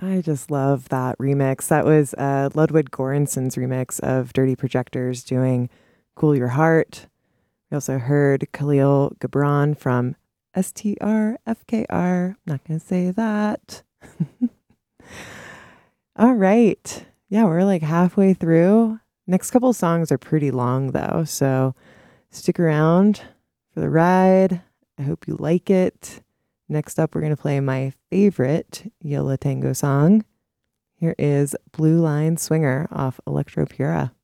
I just love that remix. That was Ludwig Göransson's remix of Dirty Projectors doing Cool Your Heart. We also heard Khalil Gibran from STRFKR. Not going to say that. All right. Yeah, we're like halfway through. Next couple songs are pretty long though, so stick around for the ride. I hope you like it. Next up, we're going to play my favorite Yola Tango song. Here is Blue Line Swinger off Electro Pura.